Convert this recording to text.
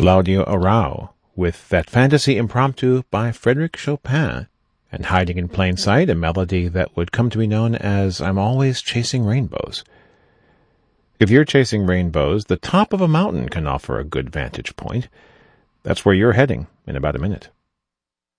Claudio Arrau, with that fantasy impromptu by Frédéric Chopin, and hiding in plain sight a melody that would come to be known as I'm Always Chasing Rainbows. If you're chasing rainbows, the top of a mountain can offer a good vantage point. That's where you're heading in about a minute.